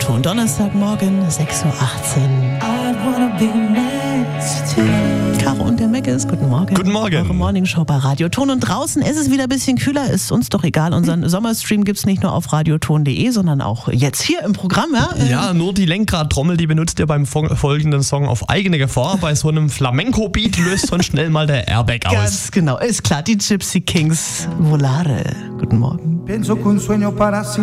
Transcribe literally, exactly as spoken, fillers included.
Radioton. Donnerstagmorgen, sechs Uhr achtzehn. Caro und der Meckes, guten Morgen. Guten Morgen. Eure Morningshow bei Radioton. Und draußen ist es wieder ein bisschen kühler, ist uns doch egal. Unseren Sommerstream gibt es nicht nur auf radioton punkt de, sondern auch jetzt hier im Programm. Ja, ja nur die Lenkradtrommel, die benutzt ihr beim folgenden Song auf eigene Gefahr. Bei so einem Flamenco-Beat löst sonst schnell mal der Airbag aus. Ganz genau, ist klar, die Gypsy Kings Volare. Guten Morgen.